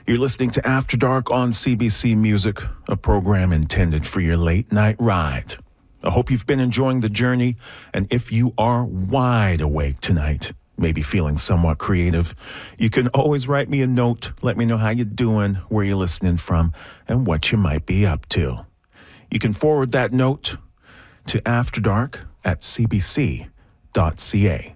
You're listening to After Dark on CBC Music, a program intended for your late night ride. I hope you've been enjoying the journey, and if you are wide awake tonight, maybe feeling somewhat creative, you can always write me a note. Let me know how you're doing, where you're listening from, and what you might be up to. You can forward that note to afterdark@cbc.ca.